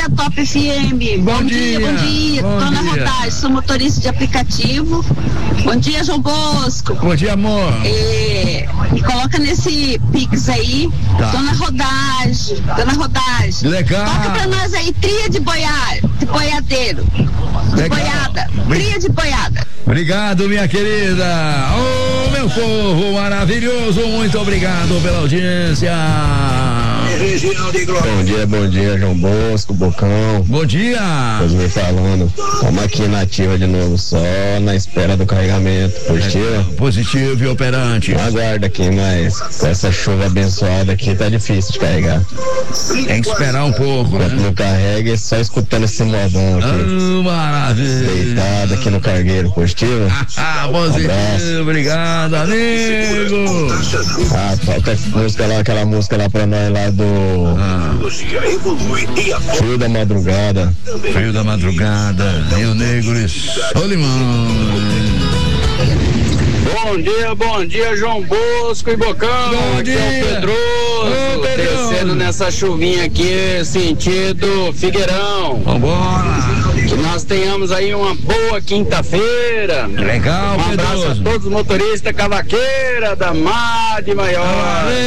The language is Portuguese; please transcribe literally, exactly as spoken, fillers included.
dia, Top F M. Bom, bom dia, dia, bom dia. bom Tô na dia. rodagem, sou motorista de aplicativo. Bom dia, João Bosco. Bom dia, amor. É, me coloca nesse Pix aí. Tá. Tô na rodagem, tô na rodagem. Legal. Toca pra nós aí, tria de boiar, de boiadeiro. De Legal. boiada, Bem- tria de boiada. Obrigado, minha querida. Ô, meu povo maravilhoso, muito obrigado pela audiência. Bom dia, bom dia, João Bosco, Bocão. Bom dia. Pois me falando, estamos aqui na ativa de novo, só na espera do carregamento. Positivo? Positivo e operante. Não aguarda aqui, mas com essa chuva abençoada aqui tá difícil de carregar. Tem que esperar um pouco, Enquanto né? não carrega, só escutando esse modão aqui. Ah, maravilha. Deitado aqui no cargueiro, positivo? Ah, positivo, Abraço. obrigado, amigo. Ah, falta música lá, aquela música lá pra nós lá do Fio da Madrugada. Fio da madrugada, Rio Negro e Solimão. Bom dia, bom dia, João Bosco e Bocão. Bom Aqui é dia. o Pedroso, Ô, Pedroso. descendo nessa chuvinha aqui, sentido Figueirão. Vambora. Que nós tenhamos aí uma boa quinta-feira. Legal, Um abraço Pedroso. a todos os motoristas cavaqueira da Mar de Maior. Valeu.